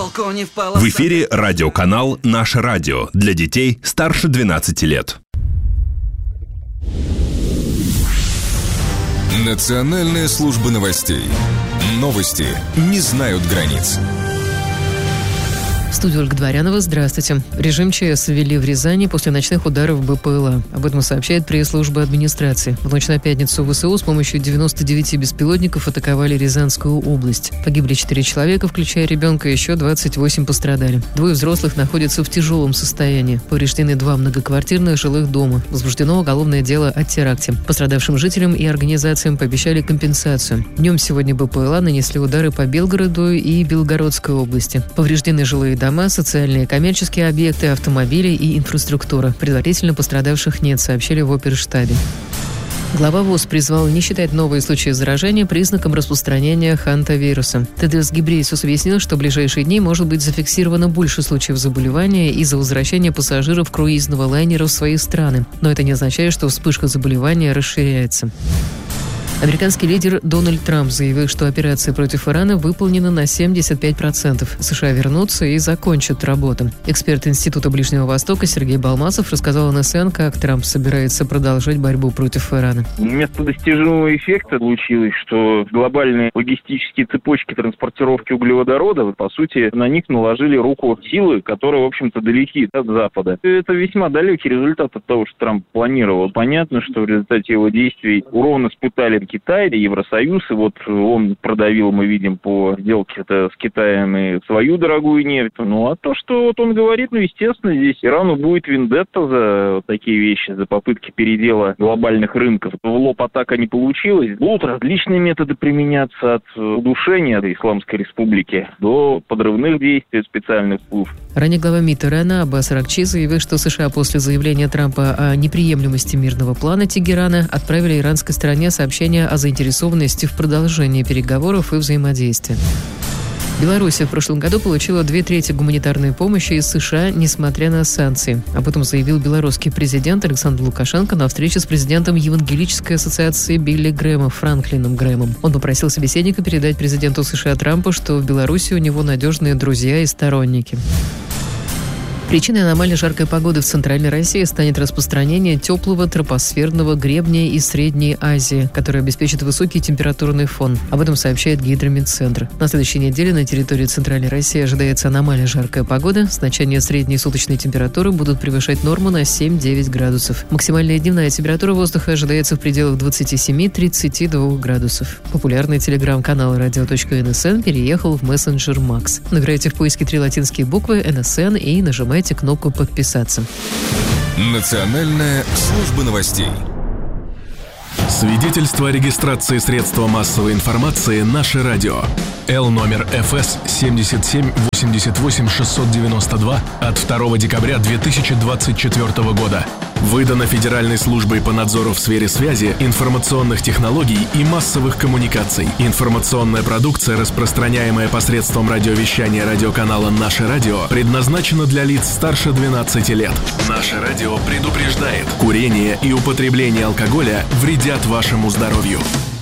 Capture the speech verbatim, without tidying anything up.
балконе в полосах. В эфире радиоканал «Наше радио» для детей старше двенадцати лет. Национальная служба новостей. Новости не знают границ. В студии Ольга Дворянова. Здравствуйте. Режим ЧС ввели в Рязани после ночных ударов БПЛА. Об этом сообщает пресс-служба администрации. В ночь на пятницу ВСУ с помощью девяноста девяти беспилотников атаковали Рязанскую область. Погибли четыре человека, включая ребенка, еще двадцать восемь пострадали. Двое взрослых находятся в тяжелом состоянии. Повреждены два многоквартирных жилых дома. Возбуждено уголовное дело о теракте. Пострадавшим жителям и организациям пообещали компенсацию. Днем сегодня БПЛА нанесли удары по Белгороду и Белгородской области. Повреждены жилые дома. Дома, социальные и коммерческие объекты, автомобили и инфраструктура. Предварительно пострадавших нет, сообщили в оперштабе. Глава ВОЗ призвал не считать новые случаи заражения признаком распространения хантавируса. Тедрос Гебрейесус объяснил, что в ближайшие дни может быть зафиксировано больше случаев заболевания из-за возвращения пассажиров круизного лайнера в свои страны. Но это не означает, что вспышка заболевания расширяется. Американский лидер Дональд Трамп заявил, что операция против Ирана выполнена на семьдесят пять процентов. США вернутся и закончат работу. Эксперт Института Ближнего Востока Сергей Балмасов рассказал эн эс эн, как Трамп собирается продолжать борьбу против Ирана. Вместо достижимого эффекта получилось, что глобальные логистические цепочки транспортировки углеводорода, по сути, на них наложили руку силы, которые, в общем-то, далеки от Запада. Это весьма далекий результат от того, что Трамп планировал. Понятно, что в результате его действий урон испытали Китай, Евросоюз, и вот он продавил, мы видим, по сделке-то с Китаем и свою дорогую нефть. Ну, а то, что вот он говорит, ну, естественно, здесь Ирану будет вендетта за вот такие вещи, за попытки передела глобальных рынков. В лоб атака не получилось. Будут различные методы применяться от удушения Исламской Республики до подрывных действий специальных служб. Ранее глава МИД Ирана Аббас Аракчи заявил, что США после заявления Трампа о неприемлемости мирного плана Тегерана отправили иранской стороне сообщение о заинтересованности в продолжении переговоров и взаимодействия. Белоруссия в прошлом году получила две трети гуманитарной помощи из США, несмотря на санкции. Об этом заявил белорусский президент Александр Лукашенко на встрече с президентом Евангелической ассоциации Билли Грэма Франклином Грэмом. Он попросил собеседника передать президенту США Трампу, что в Беларуси у него надежные друзья и сторонники. Причиной аномально жаркой погоды в Центральной России станет распространение теплого тропосферного гребня из Средней Азии, который обеспечит высокий температурный фон. Об этом сообщает Гидромедцентр. На следующей неделе на территории Центральной России ожидается аномально жаркая погода. Значения средней суточной температуры будут превышать норму на семь-девять градусов. Максимальная дневная температура воздуха ожидается в пределах двадцать семь - тридцать два градусов. Популярный телеграм-канал радио точка эн эс эн переехал в мессенджер Макс. Набирайте в поиске три латинские буквы эн эс эн и нажимайте кнопку «Подписаться». Национальная служба новостей. Свидетельство о регистрации средства массовой информации «Наше радио». Л номер эф эс семьдесят семь восемьдесят восемь шестьсот девяносто два от второго декабря две тысячи двадцать четвёртого года. Выдано Федеральной службой по надзору в сфере связи, информационных технологий и массовых коммуникаций. Информационная продукция, распространяемая посредством радиовещания радиоканала «Наше радио», предназначена для лиц старше двенадцати лет. «Наше радио» предупреждает: курение и употребление алкоголя вредят вашему здоровью.